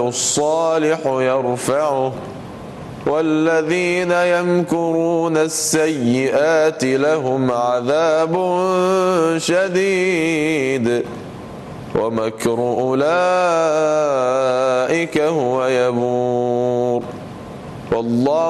الصالح يرفعه والذين يمكرون السيئات لهم عذاب شديد ومكر أولئك هو يبور والله